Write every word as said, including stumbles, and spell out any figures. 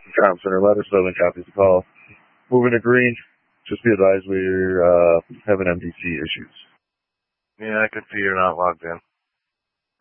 Com Center letter, Southern copies the call. Moving to green. Just be advised we're uh, having M D C issues. Yeah, I can see you're not logged in.